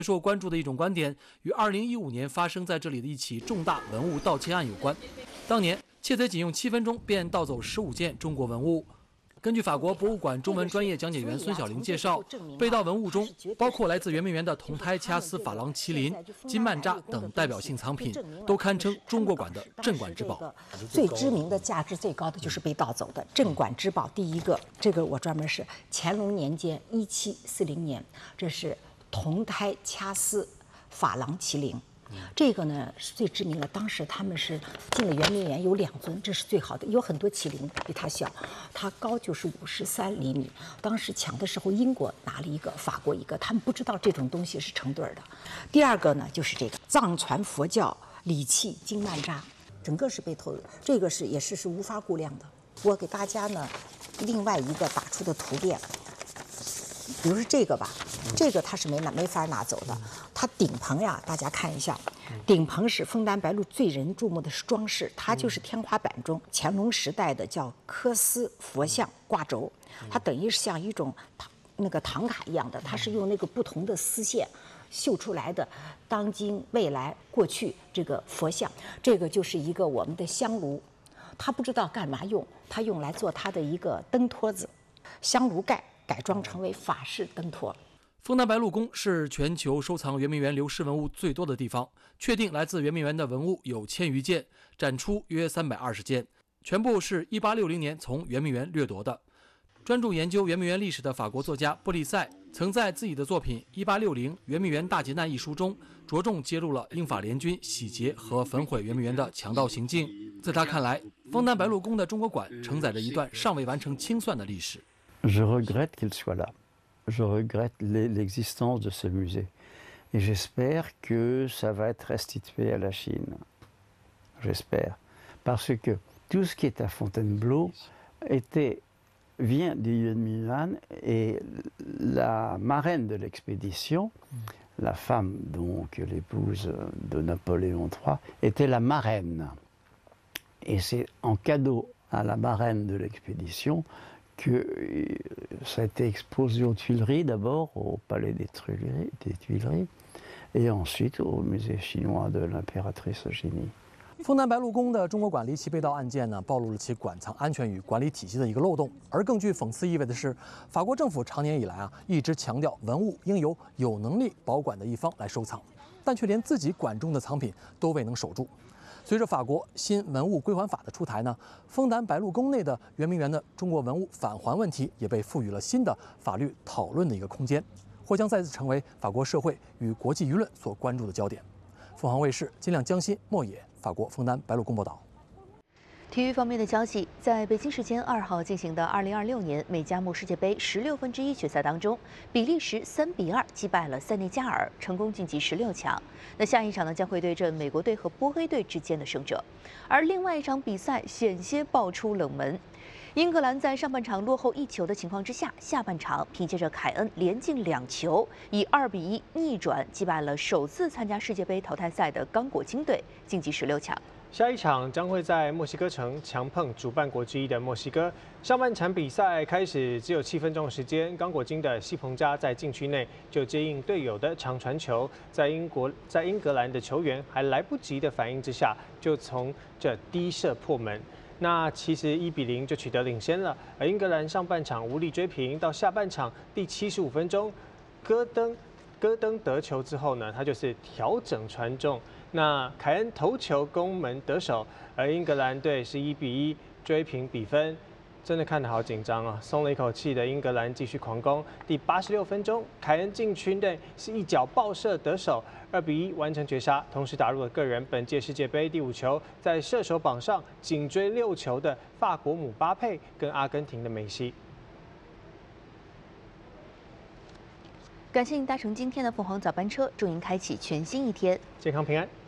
受关注的一种观点与2015年发生在这里的一起重大文物盗窃案有关。当年窃贼仅用7分钟便盗走15件中国文物。根据法国博物馆中文专业讲解员孙晓玲介绍，被盗文物中包括来自圆明园的铜胎掐丝珐琅麒麟、金曼扎等代表性藏品，都堪称中国馆的镇馆之宝。 最知名的、价值最高的就是被盗走的镇馆之宝。第一个，这个我专门是乾隆年间1740年，这是铜胎掐丝珐琅麒麟。这个呢是最知名的，当时他们是进了圆明园，有2尊，这是最好的。有很多麒麟比它小，它高就是53厘米。当时抢的时候，英国拿了一个，法国一个，他们不知道这种东西是成对的。第二个呢就是这个藏传佛教礼器金曼扎，整个是被偷的，这个也是无法估量的。我给大家呢另外一个打出的图片。比如说这个吧，这个它是没法拿走的。它顶棚呀，大家看一下，顶棚是枫丹白露最人注目的是装饰，它就是天花板中乾隆时代的叫缂丝佛像挂轴，它等于是像一种唐卡一样的，它是用那个不同的丝线绣出来的当今未来过去这个佛像。这个就是一个我们的香炉，它不知道干嘛用，它用来做它的一个灯托子，香炉盖改装成为法式灯托。 枫丹白露宫是全球收藏圆明园流失文物最多的地方，确定来自圆明园的文物有1000余件，展出约320件，全部是1860年从圆明园掠夺的。专注研究圆明园历史的法国作家布利塞曾在自己的作品《1860圆明园大劫难》一书中，着重揭露了英法联军洗劫和焚毁圆明园的强盗行径。在他看来，枫丹白露宫的中国馆承载着一段尚未完成清算的历史。 Je regrette qu'il soit là. Je regrette l'existence de ce musée. Et j'espère que ça va être restitué à la Chine. J'espère. Parce que tout ce qui est à Fontainebleau vient du Yuan et la marraine de l'expédition, la femme, donc l'épouse de Napoléon III, était la marraine. Et c'est en cadeau à la marraine de l'expédition que ça a été exposé aux Tuileries d'abord, au palais des Tuileries, et ensuite au musée chinois de l'impératrice Eugénie。 枫丹白露宫的中国馆离奇被盗案件呢，暴露了其馆藏安全与管理体系的一个漏洞。而更具讽刺意味的是，法国政府长年以来一直强调文物应由有能力保管的一方来收藏，但却连自己管中的藏品都未能守住。随着法国新文物归还法的出台呢，枫丹白露宫内的圆明园的中国文物返还问题也被赋予了新的法律讨论的一个空间，或将再次成为法国社会与国际舆论所关注的焦点。凤凰卫视金亮江心莫野，法国枫丹白露宫报道。 体育方面的消息，在北京时间2号进行的2026年美加墨世界杯16分之一决赛当中，比利时3-2击败了塞内加尔，成功晋级16强。那下一场呢，将会对阵美国队和波黑队之间的胜者。而另外一场比赛险些爆出冷门，英格兰在上半场落后1球的情况之下，下半场凭借着凯恩连进2球，以2-1逆转击败了首次参加世界杯淘汰赛的刚果金队，晋级16强。 下一场将会在墨西哥城强碰主办国之一的墨西哥。上半场比赛开始只有7分钟的时间，刚果金的西彭加在禁区内就接应队友的长传球，在英格兰的球员还来不及的反应之下，就从这低射破门。那其实1-0就取得领先了，而英格兰上半场无力追平，到下半场第75分钟，戈登得球之后呢，他就是调整传中。那凯恩头球攻门得手，而英格兰队是1-1追平比分，真的看得好紧张啊！松了一口气的英格兰继续狂攻。第86分钟，凯恩禁区内是一脚爆射得手，2-1完成绝杀，同时打入了个人本届世界杯第5球，在射手榜上紧追6球的法国姆巴佩跟阿根廷的梅西。 感谢您搭乘今天的凤凰早班车，祝您开启全新一天， 健康平安。